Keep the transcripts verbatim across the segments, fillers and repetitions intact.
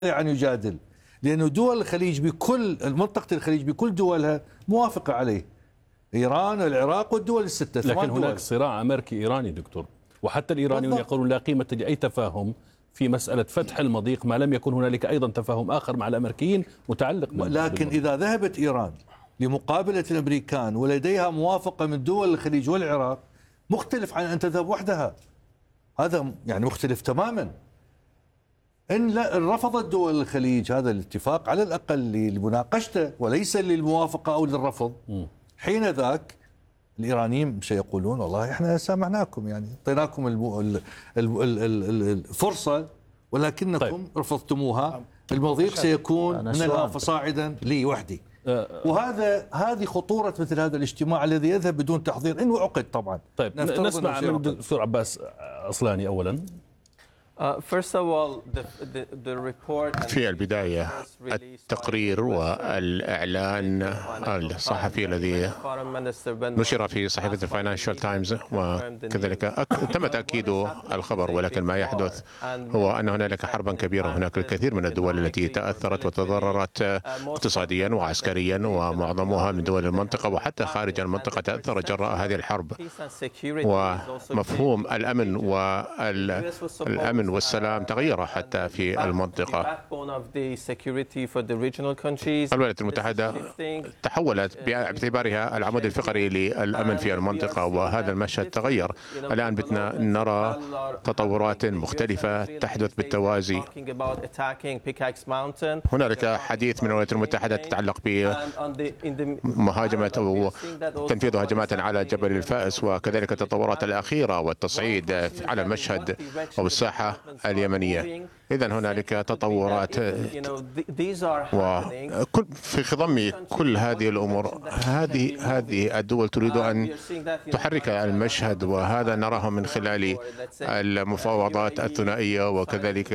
أن يجادل، لأنه دول الخليج بكل منطقة الخليج بكل دولها موافقة عليه، إيران والعراق والدول الستة. لكن هناك صراع أمريكي إيراني دكتور، وحتى الإيرانيون يقولون لا قيمة لأي تفاهم في مسألة فتح المضيق ما لم يكن هنالك أيضا تفاهم آخر مع الأمريكيين متعلق. لكن إذا ذهبت إيران لمقابلة الأمريكان ولديها موافقة من دول الخليج والعراق، مختلف عن أن تذهب وحدها، هذا يعني مختلف تماما. إن رفضت دول الخليج هذا الاتفاق على الأقل لمناقشته وليس للموافقة أو للرفض، حين ذاك الإيرانيين سيقولون والله إحنا سامعناكم، يعني اعطيناكم الفرصة ولكنكم طيب. رفضتموها. المضيق سيكون من الآن فصاعدا لي وحدي. وهذا هذه خطورة مثل هذا الاجتماع الذي يذهب بدون تحضير، إنه عقد طبعا. طيب نسمع من الدكتور عباس أصلاني أولا. في البداية التقرير والإعلان الصحفي الذي نشر في صحيفة الفاينانشال تايمز، وكذلك تم تأكيد الخبر، ولكن ما يحدث هو أن هنالك حربا كبيرة. هناك الكثير من الدول التي تأثرت وتضررت اقتصاديا وعسكريا، ومعظمها من دول المنطقة وحتى خارج المنطقة تأثر جراء هذه الحرب. ومفهوم الأمن والأمن والسلام تغير حتى في المنطقة. الولايات المتحدة تحولت باعتبارها العمود الفقري للأمن في المنطقة، وهذا المشهد تغير. الآن بدنا نرى تطورات مختلفة تحدث بالتوازي. هنالك حديث من الولايات المتحدة تتعلق بمهاجمة أو تنفيذ هجمات على جبل الفأس، وكذلك التطورات الأخيرة والتصعيد على المشهد أو الساحة اليمنية. إذن هنالك تطورات، وكل في خضم كل هذه الأمور هذه هذه الدول تريد أن تحرك المشهد، وهذا نراه من خلال المفاوضات الثنائية، وكذلك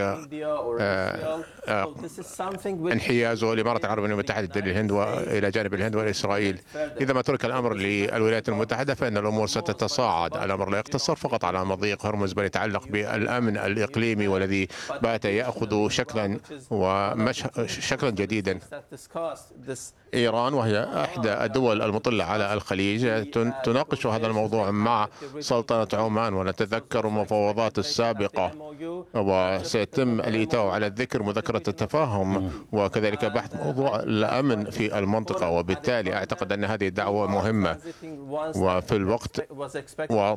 انحياز الإمارات العربية المتحدة للهند وإلى جانب الهند وإسرائيل. إذا ما ترك الأمر للولايات المتحدة فإن الأمور ستتصاعد. الأمر لا يقتصر فقط على مضيق هرمز، بل يتعلق بالأمن الإقليمي والذي بات يأخذ شكلا وشكلا جديدا. إيران وهي إحدى الدول المطلة على الخليج تناقش هذا الموضوع مع سلطنة عمان، ونتذكر المفاوضات السابقة، وسيتم الإيتاء على الذكر مذكرة التفاهم وكذلك بحث موضوع الأمن في المنطقة. وبالتالي أعتقد أن هذه الدعوة مهمة. وفي الوقت و...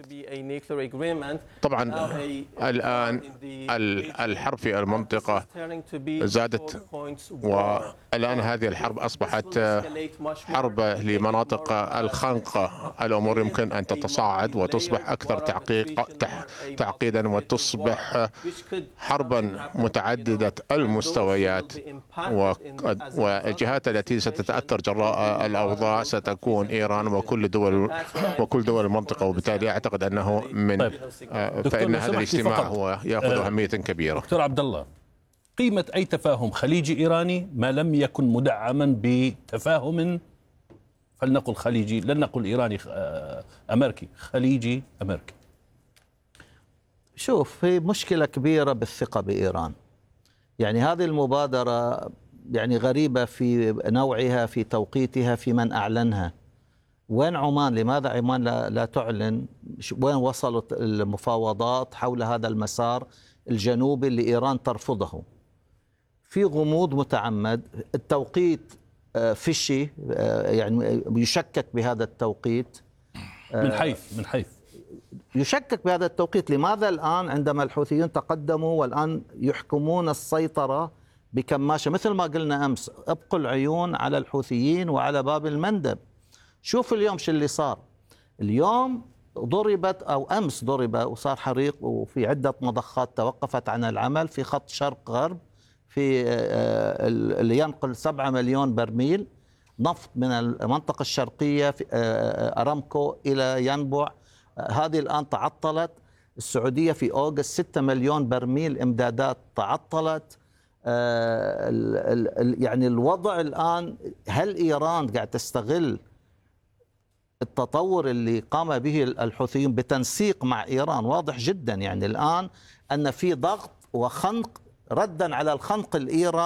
طبعا الآن الحرب في المنطقة زادت، والآن هذه الحرب أصبحت حرب لمناطق الخنقة. الأمور يمكن أن تتصاعد وتصبح أكثر تعقيق تعقيدا، وتصبح حربا متعددة المستويات، والجهات التي ستتأثر جراء الأوضاع ستكون إيران وكل دول وكل دول المنطقة. وبالتالي أعتقد أنه من طيب. فإن هذا الاجتماع هو يأخذ أهمية كبيرة. دكتور عبد الله، قيمة أي تفاهم خليجي إيراني ما لم يكن مدعما بتفاهم فلنقل خليجي، لن نقل إيراني أمريكي، خليجي أمريكي؟ شوف، في مشكلة كبيرة بالثقة بإيران. يعني هذه المبادرة يعني غريبة في نوعها، في توقيتها، في من أعلنها. وين عمان؟ لماذا عمان لا, لا تعلن؟ وين وصلت المفاوضات حول هذا المسار الجنوبي اللي إيران ترفضه؟ في غموض متعمد. التوقيت فشي، يعني يشكك بهذا التوقيت. من حيث من حيث يشكك بهذا التوقيت. لماذا الآن عندما الحوثيون تقدموا والآن يحكمون السيطرة بكماشة؟ مثل ما قلنا أمس، ابقوا العيون على الحوثيين وعلى باب المندب. شوف اليوم شو اللي صار. اليوم ضربت أو أمس ضرب وصار حريق، وفي عدة مضخات توقفت عن العمل في خط شرق غرب، في اللي ينقل سبعة مليون برميل نفط من المنطقة الشرقية في أرامكو إلى ينبع. هذه الآن تعطلت. السعودية في أوغست ستة مليون برميل إمدادات تعطلت. يعني الوضع الآن، هل إيران قاعد تستغل التطور اللي قام به الحوثيون بتنسيق مع إيران؟ واضح جدا يعني الآن أن في ضغط وخنق ردا على الخنق الإيراني.